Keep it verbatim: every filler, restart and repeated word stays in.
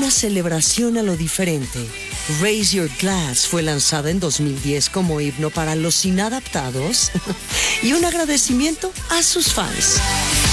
una celebración a lo diferente. Raise Your Glass fue lanzada en dos mil diez como himno para los inadaptados y un agradecimiento a sus fans.